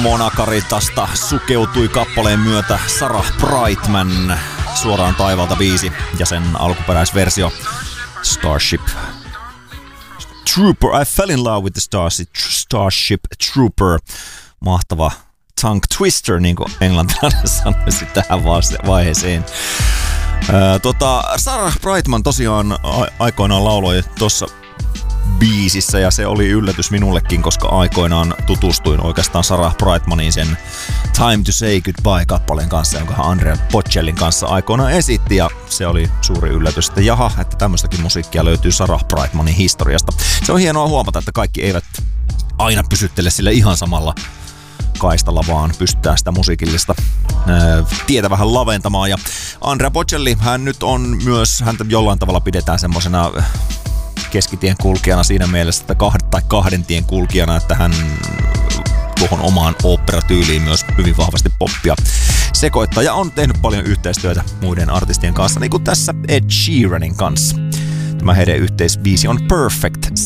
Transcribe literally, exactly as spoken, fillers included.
Monakaritasta sukeutui kappaleen myötä Sarah Brightman, Suoraan taivaalta biisi ja sen alkuperäisversio Starship Trooper. I fell in love with the Starship, Starship Trooper. Mahtava tongue twister, niin kuin englantilainen sanoisi tähän vaiheeseen. Ää, tota, Sarah Brightman tosiaan a- aikoinaan lauloi tuossa biisissä ja se oli yllätys minullekin, koska aikoinaan tutustuin oikeastaan Sarah Brightmanin sen Time to Say Goodbye-kappaleen kanssa, jonka Andrea Bocellin kanssa aikoinaan esitti, ja se oli suuri yllätys, että jaha, että tämmöistäkin musiikkia löytyy Sarah Brightmanin historiasta. Se on hienoa huomata, että kaikki eivät aina pysyttele sille ihan samalla kaistalla, vaan pystytään sitä musiikillista ää, tietä vähän laventamaan. Ja Andrea Bocelli, hän nyt on myös, häntä jollain tavalla pidetään semmosena keskitien kulkijana siinä mielessä, että kahden tai kahden tien kulkijana, että hän tuohon omaan oopperatyyliin myös hyvin vahvasti poppia sekoittaa ja on tehnyt paljon yhteistyötä muiden artistien kanssa, niin kuin tässä Ed Sheeranin kanssa. Tämä heidän yhteisbiisi on Perfect